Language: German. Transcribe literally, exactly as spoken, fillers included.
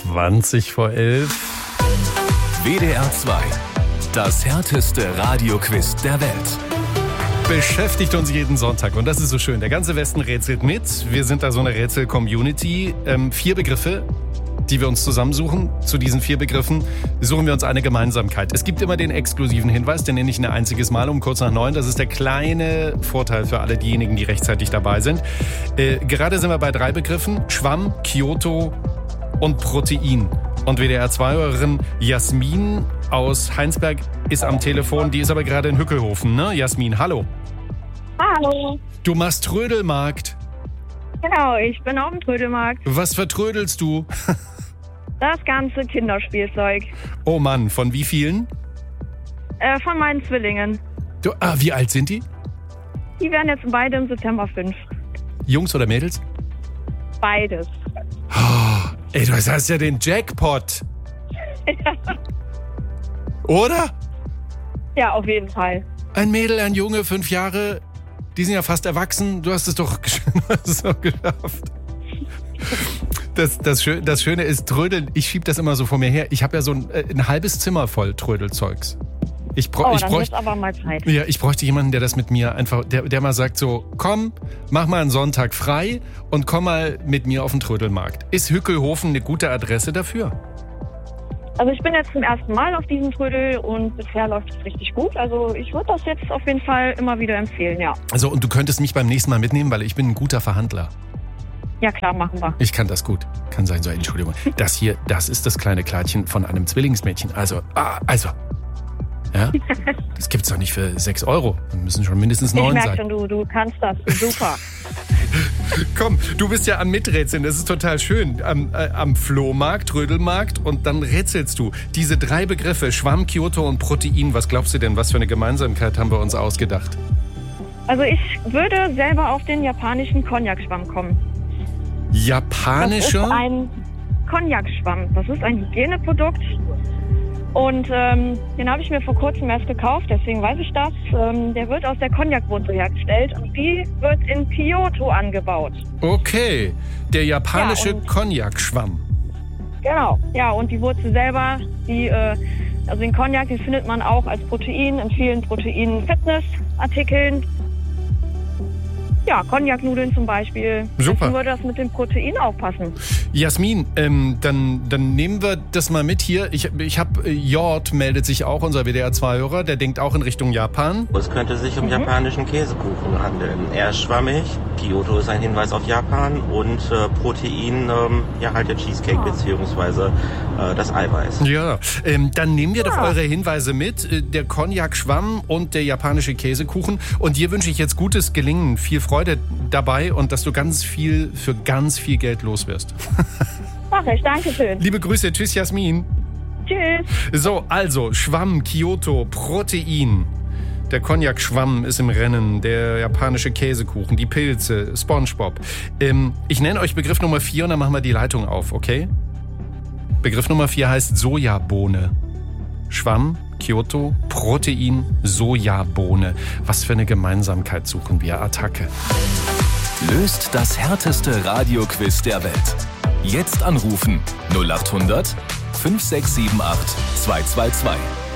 zwanzig vor elf. W D R zwei. Das härteste Radioquiz der Welt. Beschäftigt uns jeden Sonntag und das ist so schön. Der ganze Westen rätselt mit. Wir sind da so eine Rätsel-Community. Ähm, vier Begriffe, die wir uns zusammensuchen. Zu diesen vier Begriffen suchen wir uns eine Gemeinsamkeit. Es gibt immer den exklusiven Hinweis, den nenne ich ein einziges Mal um kurz nach neun. Das ist der kleine Vorteil für alle diejenigen, die rechtzeitig dabei sind. Äh, gerade sind wir bei drei Begriffen. Schwamm, Kyoto und Protein. Und W D R zwei-Hörerin Jasmin aus Heinsberg ist am Telefon. Die ist aber gerade in Hückelhofen, ne? Jasmin, hallo. Hallo. Du machst Trödelmarkt. Genau, ich bin auf dem Trödelmarkt. Was vertrödelst du? Das ganze Kinderspielzeug. Oh Mann, von wie vielen? Äh, von meinen Zwillingen. Du, ah, wie alt sind die? Die werden jetzt beide im September fünf. Jungs oder Mädels? Beides. Oh, ey, du hast ja den Jackpot. Oder? Ja, auf jeden Fall. Ein Mädel, ein Junge, fünf Jahre, die sind ja fast erwachsen. Du hast es doch, du hast es doch geschafft. Das, das, Schö- das Schöne ist, Trödeln, ich schieb das immer so vor mir her. Ich habe ja so ein, ein halbes Zimmer voll Trödelzeugs. Ich, br- oh, ich dann bräuchte aber mal Zeit. Ja, ich bräuchte jemanden, der das mit mir einfach, der, der mal sagt so, komm, mach mal einen Sonntag frei und komm mal mit mir auf den Trödelmarkt. Ist Hückelhofen eine gute Adresse dafür? Also ich bin jetzt zum ersten Mal auf diesem Trödel und bisher läuft es richtig gut. Also ich würde das jetzt auf jeden Fall immer wieder empfehlen, ja. Also und du könntest mich beim nächsten Mal mitnehmen, weil ich bin ein guter Verhandler. Ja klar, machen wir. Ich kann das gut. Kann sein, so, Entschuldigung. Das hier, das ist das kleine Kleidchen von einem Zwillingsmädchen. Also, ah, also. Ja, das gibt's doch nicht für sechs Euro. Wir müssen schon mindestens neun sein. Ich merke schon, du, du kannst das. Super. Komm, du bist ja am Miträtseln, das ist total schön. Am, äh, am Flohmarkt, Trödelmarkt und dann rätselst du. Diese drei Begriffe, Schwamm, Kyoto und Protein, was glaubst du denn, was für eine Gemeinsamkeit haben wir uns ausgedacht? Also ich würde selber auf den japanischen Cognac-Schwamm kommen. Japanischer? Das ist ein Cognac-Schwamm. Das ist ein Hygieneprodukt. Und ähm, den habe ich mir vor kurzem erst gekauft, deswegen weiß ich das. Ähm, der wird aus der Cognac-Wurzel hergestellt und die wird in Kyoto angebaut. Okay, der japanische Ja, und- Cognac-Schwamm. Genau, ja, und die Wurzel selber, die, äh, also den Cognac, den findet man auch als Protein in vielen Protein-Fitness-Artikeln. Ja, Cognac-Nudeln zum Beispiel. Super. Deswegen würde das mit dem Protein auch passen. Jasmin, ähm, dann, dann nehmen wir das mal mit hier. Ich, ich habe, äh, Jord meldet sich auch, unser W D R zwei-Hörer, der denkt auch in Richtung Japan. Es könnte sich um japanischen Käsekuchen handeln. Er ist schwammig, Kyoto ist ein Hinweis auf Japan und äh, Protein, ähm, ja halt der Cheesecake Ah. beziehungsweise äh, das Eiweiß. Ja, ähm, dann nehmen wir doch Ja. eure Hinweise mit. Äh, der Cognac-Schwamm und der japanische Käsekuchen. Und dir wünsche ich jetzt gutes Gelingen, viel Freude dabei und dass du ganz viel für ganz viel Geld los wirst. Mach ich, danke schön. Liebe Grüße, tschüss Jasmin. Tschüss. So, also Schwamm, Kyoto, Protein. Der Cognac-Schwamm ist im Rennen, der japanische Käsekuchen, die Pilze, SpongeBob. Ähm, ich nenne euch Begriff Nummer vier und dann machen wir die Leitung auf, okay? Begriff Nummer vier heißt Sojabohne. Schwamm, Kyoto, Protein, Sojabohne. Was für eine Gemeinsamkeit suchen wir? Attacke. Löst das härteste Radioquiz der Welt. Jetzt anrufen null acht hundert fünf sechs sieben acht zwei zwei zwei.